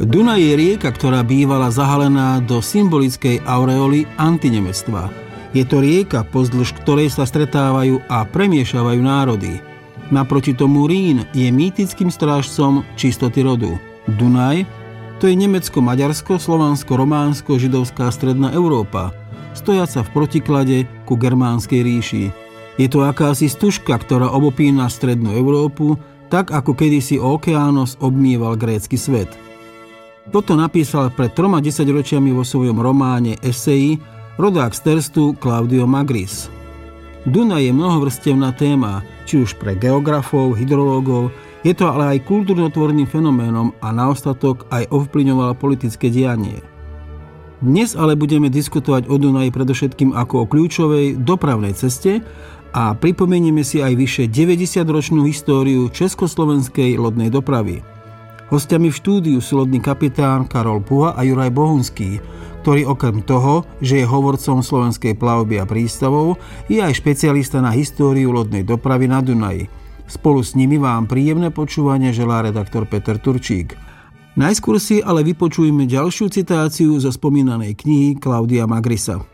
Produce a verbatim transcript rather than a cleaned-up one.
Dunaj je rieka, ktorá bývala zahalená do symbolickej aureoly antinemectva. Je to rieka, pozdĺž ktorej sa stretávajú a premiešavajú národy. Naproti tomu Rín je mýtickým strážcom čistoty rodu. Dunaj, to je Nemecko, Maďarsko, Slovansko, Románsko, židovská stredná Európa, stojaca v protiklade ku germánskej ríši. Je to akási stužka, ktorá obopína strednú Európu, tak ako kedysi Okeános obmýval grécky svet. Toto napísal pred troma desaťročiami vo svojom románe Eseji rodák z Terstu Claudio Magris. Dunaj je mnohovrstevná téma, či už pre geografov, hydrológov, je to ale aj kultúrnotvorným fenoménom a na ostatok aj ovplyvňoval politické dianie. Dnes ale budeme diskutovať o Dunaji predovšetkým ako o kľúčovej dopravnej ceste a pripomenieme si aj vyše deväťdesiatročnú históriu československej lodnej dopravy. Hostiami v štúdiu sú lodný kapitán Karol Puha a Juraj Bohunský, ktorý okrem toho, že je hovorcom slovenskej plavby a prístavov, je aj špecialista na históriu lodnej dopravy na Dunaji. Spolu s nimi vám príjemné počúvanie želá redaktor Peter Turčík. Najskôr si ale vypočujeme ďalšiu citáciu zo spomínanej knihy Claudia Magrisa.